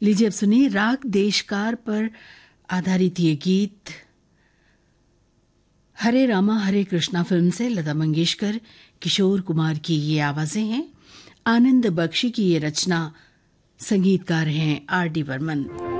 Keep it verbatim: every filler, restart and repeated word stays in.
लीजिए अब सुनिए राग देशकार पर आधारित ये गीत हरे रामा हरे कृष्णा फिल्म से लता मंगेशकर, किशोर कुमार की ये आवाजें हैं। आनंद बख्शी की ये रचना, संगीतकार हैं आर डी बर्मन।